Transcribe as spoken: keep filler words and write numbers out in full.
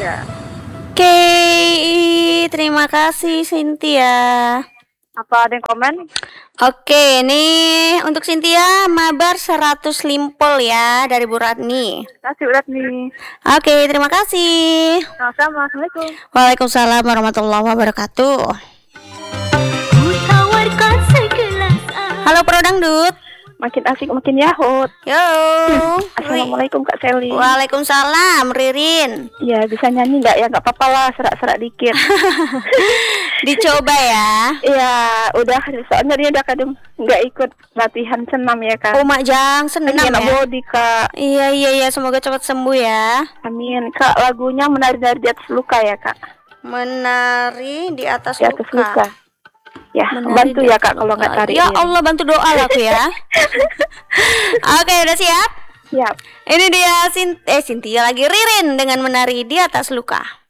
ya. Oke, terima kasih Cynthia. Apa ada yang komen? Oke, nih untuk Cynthia mabar seratus limpol ya dari Bu Ratni. Terima kasih Ratni. Oke, terima kasih. Sama-sama. Assalamualaikum. Waalaikumsalam warahmatullahi wabarakatuh. Halo Pro Dangdut. Makin asik makin yahut. Yo. Assalamualaikum Kak Seli. Waalaikumsalam Ririn. Iya, bisa nyanyi nggak ya? Nggak apa-apa lah, serak-serak dikit. Dicoba ya. Iya, udah. Soalnya dia udah kadang nggak ikut latihan senam ya Kak. Oh Mak Jang, senam ya. Body Kak. Iya iya iya, semoga cepat sembuh ya. Amin. Kak, lagunya menari-nari di atas luka ya Kak. Menari di atas, Di atas luka. luka. Ya, Menari bantu ya Kak kalau nggak tarik. Ya Allah, bantu doa lah aku ya. Oke, udah siap? Siap. Ini dia Sin eh Cynthia lagi Ririn dengan menari di atas luka.